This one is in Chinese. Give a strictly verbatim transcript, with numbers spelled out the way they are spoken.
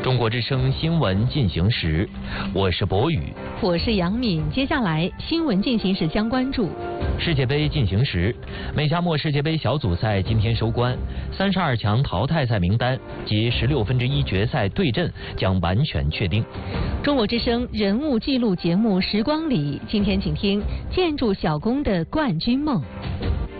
中国之声新闻进行时，我是博宇， 我是杨敏。接下来新闻进行时将关注世界杯进行时，美加墨世界杯小组赛今天收官，三十二强淘汰赛名单及十六分之一决赛对阵将完全确定。 中国之声人物记录节目《时光里》，今天请听建筑小工的冠军梦。